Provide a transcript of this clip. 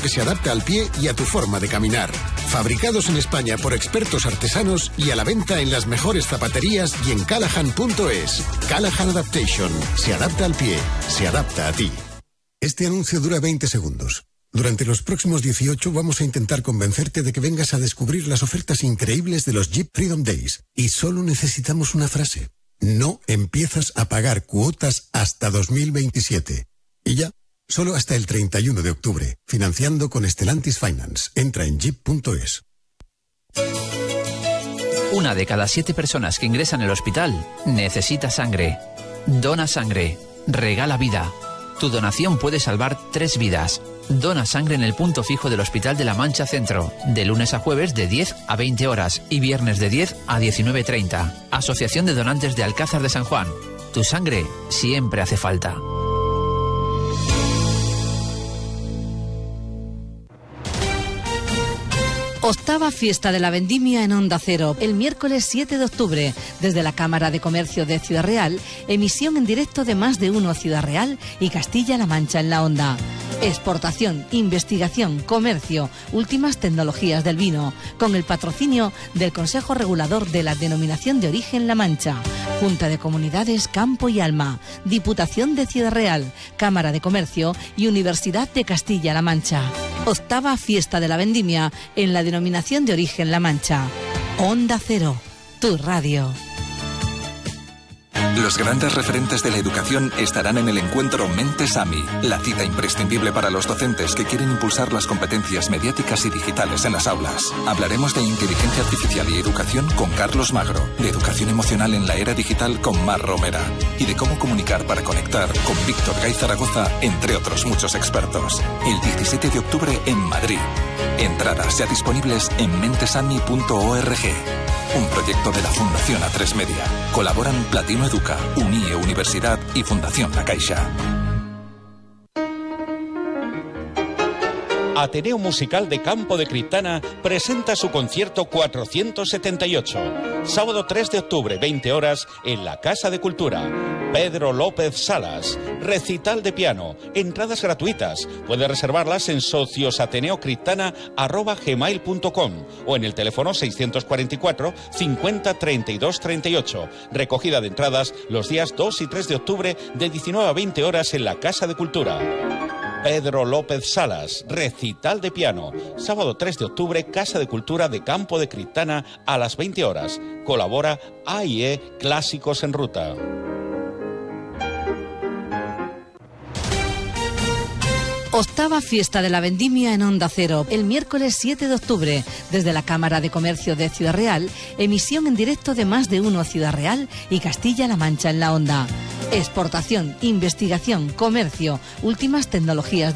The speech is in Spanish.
que se adapta al pie y a tu forma de caminar. Fabricados en España por expertos artesanos y a la venta en las mejores zapaterías y en Callahan.es. Callahan Adaptation. Se adapta al pie. Se adapta a ti. Este anuncio dura 20 segundos. Durante los próximos 18 vamos a intentar convencerte de que vengas a descubrir las ofertas increíbles de los Jeep Freedom Days. Y solo necesitamos una frase. No empiezas a pagar cuotas hasta 2027. Y ya, solo hasta el 31 de octubre. Financiando con Stellantis Finance. Entra en jeep.es. Una de cada 7 personas que ingresan al hospital necesita sangre. Dona sangre. Regala vida. Tu donación puede salvar 3 vidas. Dona sangre en el punto fijo del Hospital de la Mancha Centro, de lunes a jueves de 10 a 20 horas y viernes de 10 a 19:30. Asociación de Donantes de Alcázar de San Juan. Tu sangre siempre hace falta. Octava fiesta de la vendimia en Onda Cero, el miércoles 7 de octubre, desde la Cámara de Comercio de Ciudad Real, emisión en directo de Más de Uno Ciudad Real y Castilla-La Mancha en la Onda. Exportación, investigación, comercio, últimas tecnologías del vino, con el patrocinio del Consejo Regulador de la Denominación de Origen La Mancha, Junta de Comunidades Campo y Alma, Diputación de Ciudad Real, Cámara de Comercio y Universidad de Castilla-La Mancha. Octava fiesta de la vendimia en la Denominación de Origen La Mancha. Onda Cero, tu radio. Los grandes referentes de la educación estarán en el encuentro Mentes AMI, la cita imprescindible para los docentes que quieren impulsar las competencias mediáticas y digitales en las aulas. Hablaremos de inteligencia artificial y educación con Carlos Magro, de educación emocional en la era digital con Mar Romera y de cómo comunicar para conectar con Víctor Gay Zaragoza, entre otros muchos expertos. El 17 de octubre en Madrid. Entradas ya disponibles en mentesami.org. Un proyecto de la Fundación A3 Media. Colaboran Platino Educa, UNIE Universidad y Fundación La Caixa. Ateneo Musical de Campo de Criptana presenta su concierto 478. Sábado 3 de octubre, 20 horas, en la Casa de Cultura. Pedro López Salas. Recital de piano. Entradas gratuitas. Puede reservarlas en sociosateneocriptana@gmail.com o en el teléfono 644 50 32 38. Recogida de entradas los días 2 y 3 de octubre de 19 a 20 horas en la Casa de Cultura. Pedro López Salas, recital de piano. Sábado 3 de octubre, Casa de Cultura de Campo de Criptana a las 20 horas. Colabora AIE Clásicos en Ruta. Octava fiesta de la vendimia en Onda Cero, el miércoles 7 de octubre, desde la Cámara de Comercio de Ciudad Real, emisión en directo de Más de Uno Ciudad Real y Castilla-La Mancha en la Onda. Exportación, investigación, comercio, últimas tecnologías